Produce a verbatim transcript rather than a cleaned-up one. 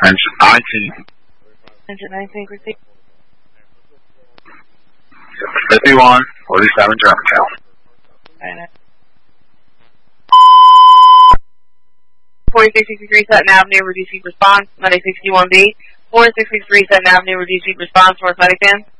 Engine nineteen. Engine nineteen, proceed. fifty-one forty-seven Germantown. Alright. forty-six sixty-three Sutton Avenue, reducing response, Monday sixty-one B. forty-six sixty-three Sutton Avenue, reducing response, North Huntington.